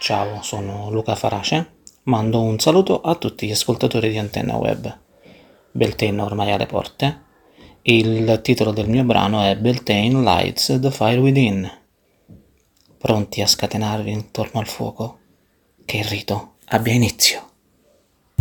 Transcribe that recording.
Ciao, sono Luca Farace. Mando un saluto a tutti gli ascoltatori di Antenna Web. Beltane ormai alle porte. Il titolo del mio brano è Beltane Lights the Fire Within. Pronti a scatenarvi intorno al fuoco? Che il rito abbia inizio.